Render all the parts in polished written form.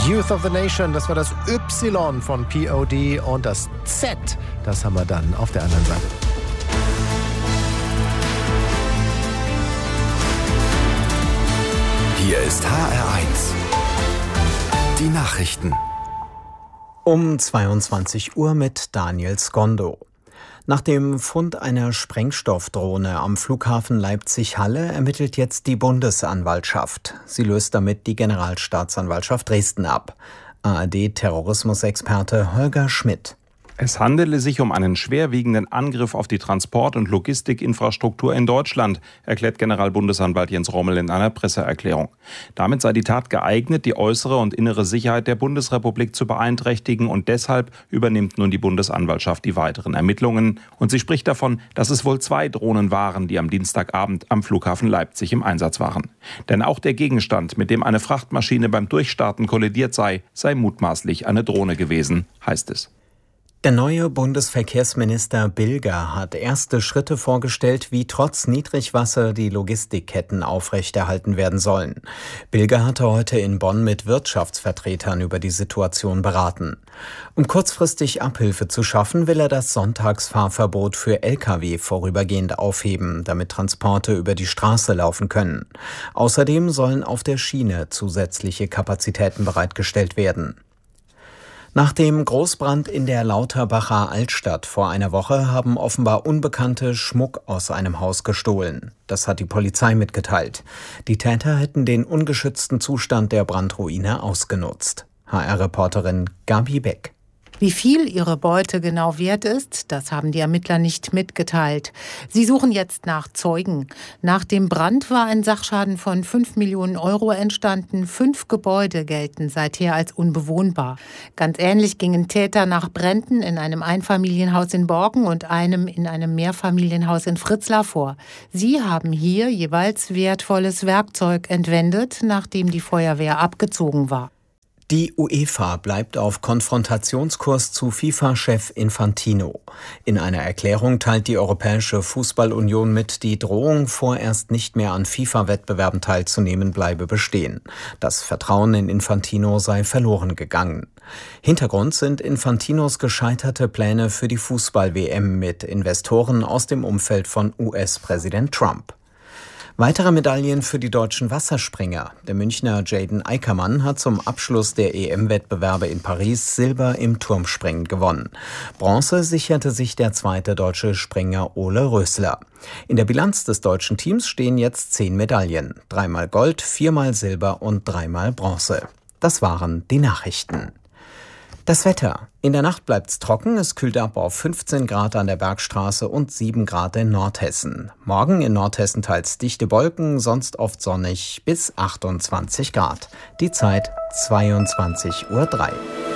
Youth of the Nation, das war das Y von POD und das Z, das haben wir dann auf der anderen Seite. Hier ist HR1. Die Nachrichten. Um 22 Uhr mit Daniel Skondo. Nach dem Fund einer Sprengstoffdrohne am Flughafen Leipzig-Halle ermittelt jetzt die Bundesanwaltschaft. Sie löst damit die Generalstaatsanwaltschaft Dresden ab. ARD-Terrorismusexperte Holger Schmidt. Es handele sich um einen schwerwiegenden Angriff auf die Transport- und Logistikinfrastruktur in Deutschland, erklärt Generalbundesanwalt Jens Rommel in einer Presseerklärung. Damit sei die Tat geeignet, die äußere und innere Sicherheit der Bundesrepublik zu beeinträchtigen, und deshalb übernimmt nun die Bundesanwaltschaft die weiteren Ermittlungen. Und sie spricht davon, dass es wohl 2 Drohnen waren, die am Dienstagabend am Flughafen Leipzig im Einsatz waren. Denn auch der Gegenstand, mit dem eine Frachtmaschine beim Durchstarten kollidiert sei mutmaßlich eine Drohne gewesen, heißt es. Der neue Bundesverkehrsminister Bilger hat erste Schritte vorgestellt, wie trotz Niedrigwasser die Logistikketten aufrechterhalten werden sollen. Bilger hatte heute in Bonn mit Wirtschaftsvertretern über die Situation beraten. Um kurzfristig Abhilfe zu schaffen, will er das Sonntagsfahrverbot für Lkw vorübergehend aufheben, damit Transporte über die Straße laufen können. Außerdem sollen auf der Schiene zusätzliche Kapazitäten bereitgestellt werden. Nach dem Großbrand in der Lauterbacher Altstadt vor einer Woche haben offenbar Unbekannte Schmuck aus einem Haus gestohlen. Das hat die Polizei mitgeteilt. Die Täter hätten den ungeschützten Zustand der Brandruine ausgenutzt. HR-Reporterin Gabi Beck. Wie viel ihre Beute genau wert ist, das haben die Ermittler nicht mitgeteilt. Sie suchen jetzt nach Zeugen. Nach dem Brand war ein Sachschaden von 5 Millionen Euro entstanden. 5 Gebäude gelten seither als unbewohnbar. Ganz ähnlich gingen Täter nach Bränden in einem Einfamilienhaus in Borken und einem in einem Mehrfamilienhaus in Fritzlar vor. Sie haben hier jeweils wertvolles Werkzeug entwendet, nachdem die Feuerwehr abgezogen war. Die UEFA bleibt auf Konfrontationskurs zu FIFA-Chef Infantino. In einer Erklärung teilt die Europäische Fußballunion mit, die Drohung, vorerst nicht mehr an FIFA-Wettbewerben teilzunehmen, bleibe bestehen. Das Vertrauen in Infantino sei verloren gegangen. Hintergrund sind Infantinos gescheiterte Pläne für die Fußball-WM mit Investoren aus dem Umfeld von US-Präsident Trump. Weitere Medaillen für die deutschen Wasserspringer. Der Münchner Jaden Eickermann hat zum Abschluss der EM-Wettbewerbe in Paris Silber im Turmspringen gewonnen. Bronze sicherte sich der zweite deutsche Springer Ole Rösler. In der Bilanz des deutschen Teams stehen jetzt 10 Medaillen. 3-mal Gold, 4-mal Silber und 3-mal Bronze. Das waren die Nachrichten. Das Wetter. In der Nacht bleibt's trocken, es kühlt ab auf 15 Grad an der Bergstraße und 7 Grad in Nordhessen. Morgen in Nordhessen teils dichte Wolken, sonst oft sonnig bis 28 Grad. Die Zeit 22:03 Uhr.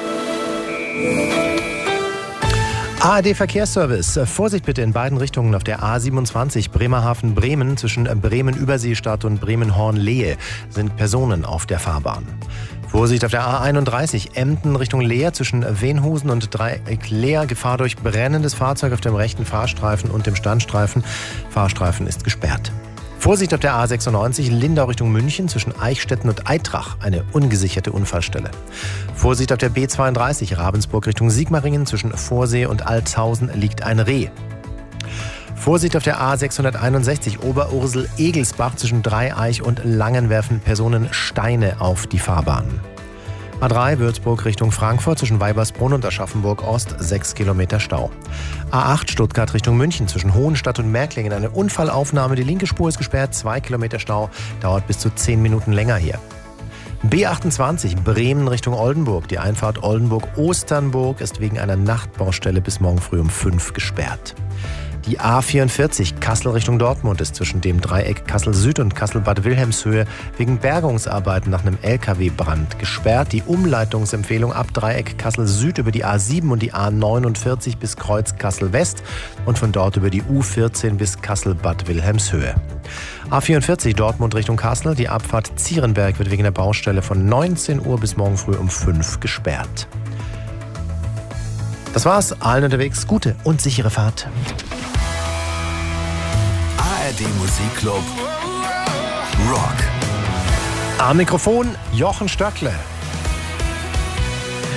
ARD Verkehrsservice. Vorsicht bitte in beiden Richtungen auf der A27 Bremerhaven-Bremen. Zwischen Bremen-Überseestadt und Bremen-Hornlehe sind Personen auf der Fahrbahn. Vorsicht auf der A31 Emden Richtung Leer zwischen Wenhusen und Dreieck Leer. Gefahr durch brennendes Fahrzeug auf dem rechten Fahrstreifen und dem Standstreifen. Fahrstreifen ist gesperrt. Vorsicht auf der A96 Lindau Richtung München zwischen Eichstätten und Eitrach. Eine ungesicherte Unfallstelle. Vorsicht auf der B32 Ravensburg Richtung Sigmaringen zwischen Vorsee und Altshausen liegt ein Reh. Vorsicht auf der A661 Oberursel-Egelsbach zwischen Dreieich und Langen werfen Personen Steine auf die Fahrbahn. A3 Würzburg Richtung Frankfurt zwischen Weibersbrunn und Aschaffenburg-Ost 6 Kilometer Stau. A8 Stuttgart Richtung München zwischen Hohenstadt und Märklingen eine Unfallaufnahme. Die linke Spur ist gesperrt, 2 Kilometer Stau, dauert bis zu 10 Minuten länger hier. B28 Bremen Richtung Oldenburg. Die Einfahrt Oldenburg-Osternburg ist wegen einer Nachtbaustelle bis morgen früh um 5 gesperrt. Die A44 Kassel Richtung Dortmund ist zwischen dem Dreieck Kassel Süd und Kassel-Bad Wilhelmshöhe wegen Bergungsarbeiten nach einem Lkw-Brand gesperrt. Die Umleitungsempfehlung ab Dreieck Kassel Süd über die A7 und die A49 bis Kreuz Kassel West und von dort über die U14 bis Kassel-Bad Wilhelmshöhe. A44 Dortmund Richtung Kassel. Die Abfahrt Zierenberg wird wegen der Baustelle von 19 Uhr bis morgen früh um 5 gesperrt. Das war's. Allen unterwegs gute und sichere Fahrt. ARD Musikclub Rock. Am Mikrofon Jochen Stöckle.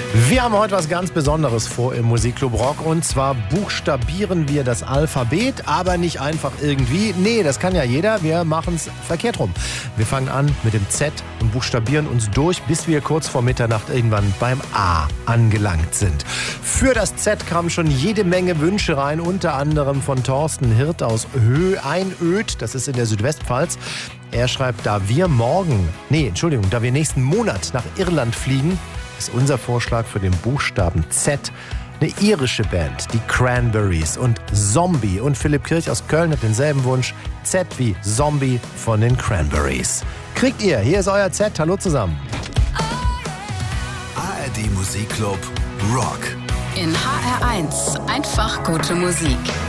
Wir haben heute was ganz Besonderes vor im Musikclub Rock, und zwar buchstabieren wir das Alphabet, aber nicht einfach irgendwie. Nee, das kann ja jeder, wir machen es verkehrt rum. Wir fangen an mit dem Z und buchstabieren uns durch, bis wir kurz vor Mitternacht irgendwann beim A angelangt sind. Für das Z kamen schon jede Menge Wünsche rein, unter anderem von Thorsten Hirt aus Einöd, das ist in der Südwestpfalz. Er schreibt, da wir nächsten Monat nach Irland fliegen, ist unser Vorschlag für den Buchstaben Z eine irische Band, die Cranberries und Zombie. Und Philipp Kirch aus Köln hat denselben Wunsch, Z wie Zombie von den Cranberries. Kriegt ihr, hier ist euer Z, hallo zusammen. ARD Musikclub Rock. In HR1 einfach gute Musik.